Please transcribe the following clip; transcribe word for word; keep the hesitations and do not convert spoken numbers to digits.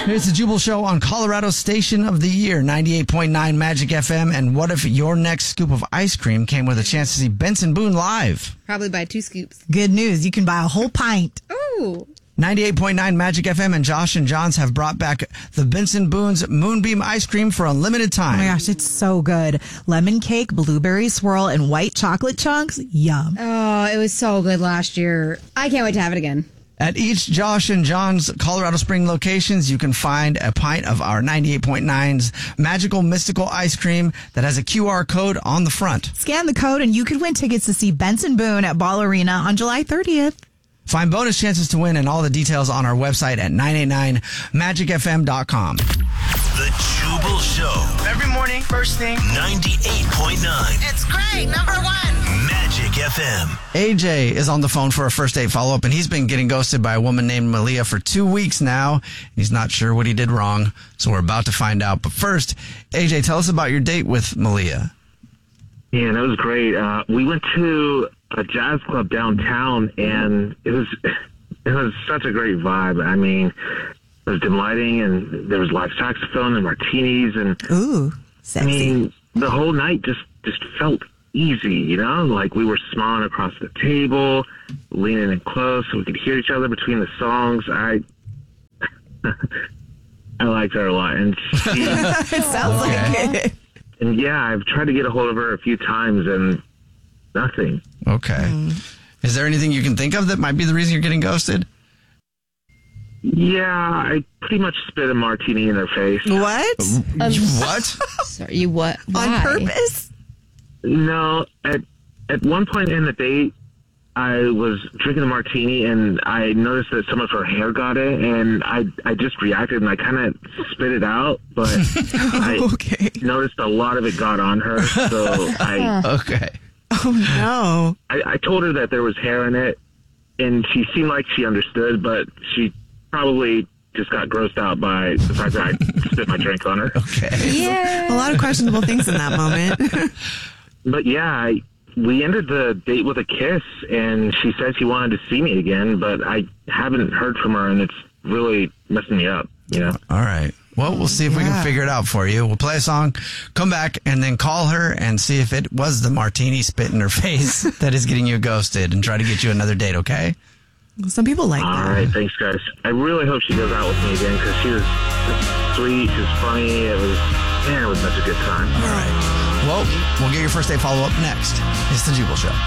It's the Jubal Show on Colorado's Station of the Year, ninety-eight point nine Magic F M. And what if your next scoop of ice cream came with a chance to see Benson Boone live? Probably buy two scoops. Good news. You can buy a whole pint. Ooh. ninety-eight point nine Magic F M and Josh and Johns have brought back the Benson Boone's Moonbeam ice cream for a limited time. Oh my gosh, it's so good. Lemon cake, blueberry swirl, and white chocolate chunks. Yum. Oh, it was so good last year. I can't wait to have it again. At each Josh and John's Colorado Spring locations, you can find a pint of our ninety-eight point nine's magical mystical ice cream that has a Q R code on the front. Scan the code and you could win tickets to see Benson Boone at Ball Arena on July thirtieth. Find bonus chances to win and all the details on our website at nine eight nine magic f m dot com. The Jubal Show. Every morning, first thing. ninety-eight point nine. It's great. Number one. Magic F M. A J is on the phone for a first date follow-up, and he's been getting ghosted by a woman named Malia for two weeks now. He's not sure what he did wrong, so we're about to find out. But first, A J, tell us about your date with Malia. Yeah, that was great. Uh, we went to a jazz club downtown, and it was it was such a great vibe. I mean, there was dim lighting, and there was live saxophone and martinis, and Ooh, I sexy. mean, the whole night just just felt easy, you know? Like we were smiling across the table, leaning in close so we could hear each other between the songs. I I liked her a lot, and she, It sounds like it. and yeah, I've tried to get a hold of her a few times, and nothing. Okay. Mm. Is there anything you can think of that might be the reason you're getting ghosted? Yeah, I pretty much spit a martini in her face. What? What? Sorry, you what? Why? On purpose? No, at at one point in the date, I was drinking a martini and I noticed that some of her hair got it, and I I just reacted and I kind of spit it out, but I Okay. noticed a lot of it got on her, so I Okay. Oh, no. I, I told her that there was hair in it, and she seemed like she understood, but she probably just got grossed out by the fact that I spit my drink on her. Okay. Yeah. A lot of questionable things in that moment. But yeah, I, we ended the date with a kiss, and she said she wanted to see me again, but I haven't heard from her, and it's really messing me up, you know? All right. Well, we'll see if we can Yeah. figure it out for you. We'll play a song, come back, and then call her and see if it was the martini spit in her face that is getting you ghosted and try to get you another date, okay? Some people like All that. right, thanks, guys. I really hope she goes out with me again, because she was just sweet, she was funny, it was, man, it was such a good time. All right. Well, we'll get your first date follow-up next. It's the Jubal Show.